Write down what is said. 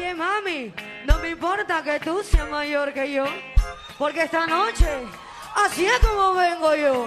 Oye, mami, no me importa que tú seas mayor que yo, porque esta noche así es como vengo yo.